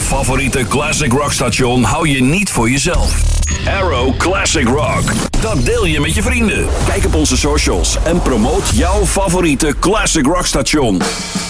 favoriete classic rock station hou je niet voor jezelf. Arrow Classic Rock. Dat deel je met je vrienden. Kijk op onze socials en promoot jouw favoriete classic rock station.